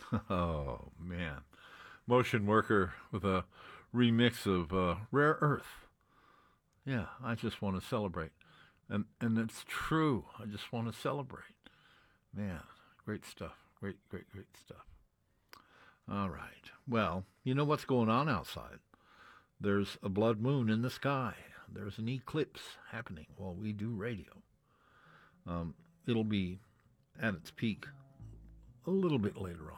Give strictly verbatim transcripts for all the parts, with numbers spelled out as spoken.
Oh, man. Motion Worker with a remix of uh, Rare Earth. Yeah, I just want to celebrate. And and it's true. I just want to celebrate. Man, great stuff. Great, great, great stuff. All right. Well, you know what's going on outside. There's a blood moon in the sky. There's an eclipse happening while we do radio. Um, it'll be at its peak a little bit later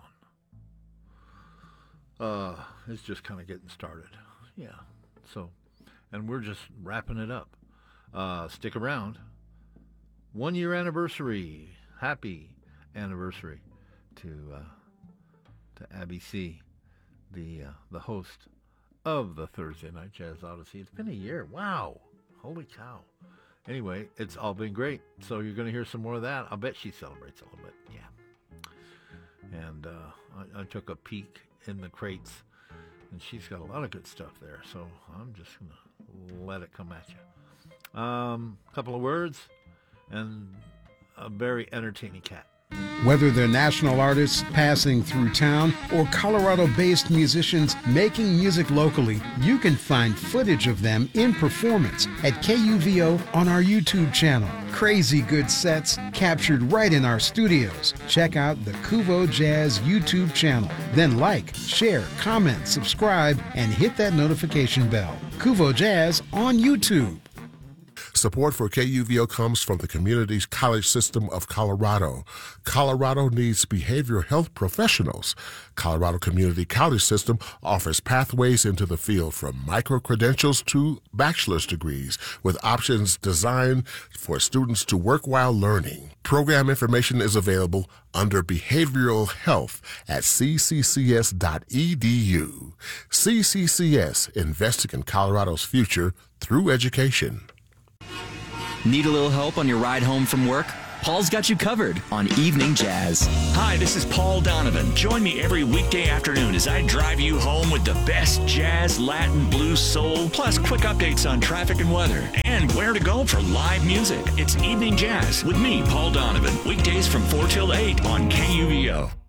on. Uh, it's just kind of getting started. Yeah. So, and we're just wrapping it up. Uh, stick around. One year anniversary. Happy anniversary to uh, to Abby C., the uh, the host of the Thursday Night Jazz Odyssey. It's been a year. Wow. Holy cow. Anyway, it's all been great. So you're going to hear some more of that. I'll bet she celebrates a little bit. Yeah. And uh, I, I took a peek in the crates, and she's got a lot of good stuff there. So I'm just going to let it come at you. Um, a couple of words and a very entertaining cat. Whether they're national artists passing through town or Colorado-based musicians making music locally, you can find footage of them in performance at K U V O on our YouTube channel. Crazy good sets captured right in our studios. Check out the Kuvo Jazz YouTube channel. Then like, share, comment, subscribe, and hit that notification bell. Kuvo Jazz on YouTube. Support for K U V O comes from the Community College System of Colorado. Colorado needs behavioral health professionals. Colorado Community College System offers pathways into the field from micro-credentials to bachelor's degrees with options designed for students to work while learning. Program information is available under Behavioral Health at c c c s dot e d u. C C C S, investing in Colorado's future through education. Need a little help on your ride home from work? Paul's got you covered on Evening Jazz. Hi, this is Paul Donovan. Join me every weekday afternoon as I drive you home with the best jazz, Latin, blues, soul, plus quick updates on traffic and weather, and where to go for live music. It's Evening Jazz with me, Paul Donovan, weekdays from four till eight on K U V O.